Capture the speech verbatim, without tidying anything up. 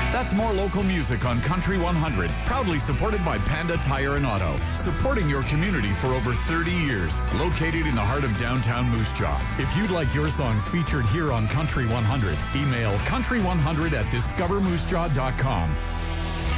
That's more local music on Country one hundred, proudly supported by Panda Tire and Auto, supporting your community for over thirty years, located in the heart of downtown Moose Jaw. If you'd like your songs featured here on Country one hundred, email country one hundred at discover moose jaw dot com.